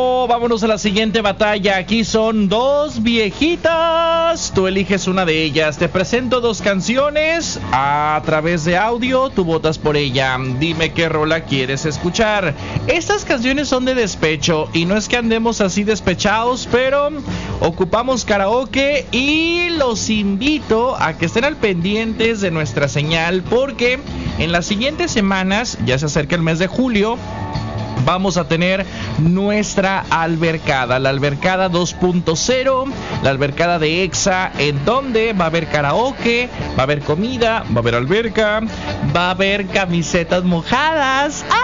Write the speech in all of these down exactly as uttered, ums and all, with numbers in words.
Vámonos a la siguiente batalla. Aquí son dos viejitas. Tú eliges una de ellas. Te presento dos canciones a través de audio. Tú votas por ella. Dime qué rola quieres escuchar. Estas canciones son de despecho. Y no es que andemos así despechados, pero ocupamos karaoke. Y los invito a que estén al pendientes de nuestra señal, porque en las siguientes semanas, ya se acerca el mes de julio, vamos a tener nuestra albercada, la albercada dos punto cero, la albercada de Exa, en donde va a haber karaoke, va a haber comida, va a haber alberca, va a haber camisetas mojadas. ¡Ah!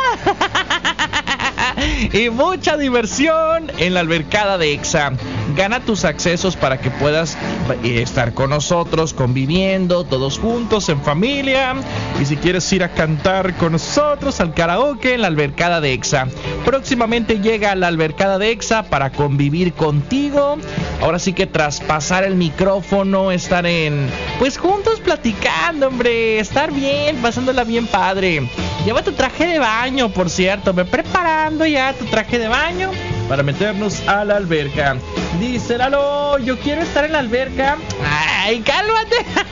Y mucha diversión en la albercada de Exa. Gana tus accesos para que puedas estar con nosotros, conviviendo todos juntos en familia. Y si quieres ir a cantar con nosotros al karaoke en la albercada de Exa. Próximamente llega a la albercada de Exa para convivir contigo. Ahora sí que traspasar el micrófono, estar en, pues juntos platicando, hombre, estar bien, pasándola bien padre. Lleva tu traje de baño, por cierto, ve preparando ya tu traje de baño para meternos a la alberca. Dice Lalo, yo quiero estar en la alberca. Ay, cálmate.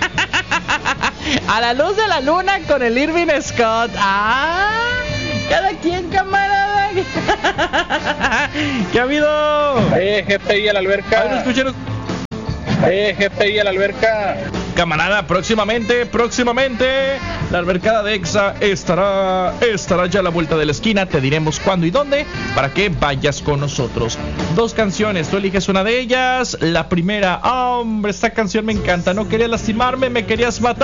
A la luz de la luna con el Irving Scott. Ah, cada quien, camarada. ¿Qué ha habido? Eh, G P I a la alberca. A ver, escuchen. Eh, G P I a la alberca. Camarada, próximamente, próximamente la albercada de Exa estará, estará ya a la vuelta de la esquina. Te diremos cuándo y dónde para que vayas con nosotros. Dos canciones, tú eliges una de ellas. La primera, oh, hombre, esta canción me encanta. No quería lastimarme, me querías matar.